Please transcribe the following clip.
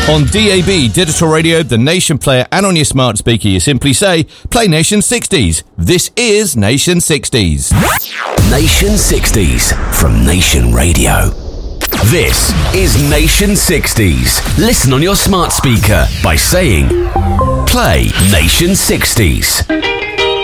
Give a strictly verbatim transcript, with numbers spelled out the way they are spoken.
On D A B, digital radio, the Nation player, and on your smart speaker, you simply say, play Nation sixties. This is Nation sixties. Nation sixties from Nation Radio. This is Nation sixties. Listen on your smart speaker by saying, play Nation sixties.